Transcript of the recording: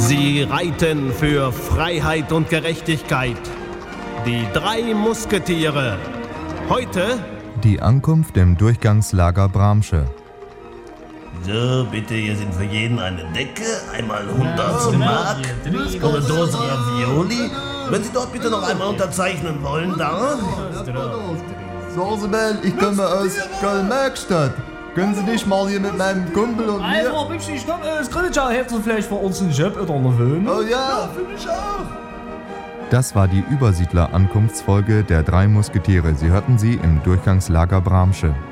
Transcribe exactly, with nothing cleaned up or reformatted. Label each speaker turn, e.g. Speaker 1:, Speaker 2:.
Speaker 1: Sie reiten für Freiheit und Gerechtigkeit. Die drei Musketiere. Heute
Speaker 2: die Ankunft im Durchgangslager Bramsche.
Speaker 3: So, bitte, hier sind für jeden eine Decke, einmal hundert Mark und eine Dose Ravioli. Wenn Sie dort bitte noch einmal unterzeichnen wollen, da.
Speaker 2: Sagen Sie mal, ich komme aus Köln-Merkstadt. Können Sie nicht mal hier mit meinem Kumpel und mir...
Speaker 4: Einfach, ich komme aus Grünitschau, hättest du vielleicht für uns einen Job oder eine Wohnung?
Speaker 2: Oh ja, für mich auch. Das war die Übersiedler-Ankunftsfolge der drei Musketiere. Sie hörten sie im Durchgangslager Bramsche.